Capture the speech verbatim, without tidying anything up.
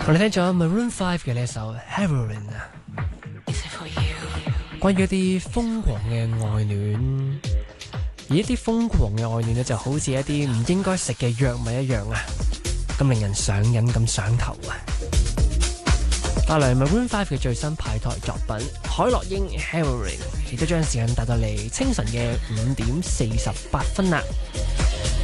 我哋聽咗 Maroon Five 嘅呢一首 Heroin 啊，關於一啲瘋狂嘅愛戀，而一啲瘋狂嘅愛戀呢，就好似一啲唔應該食嘅藥物一樣啊，咁令人上癮咁上頭啊！帶來 Maroon Five 嘅最新派台作品海洛英 Heroin， 亦都將時間帶到嚟清晨嘅五點四十八分啦。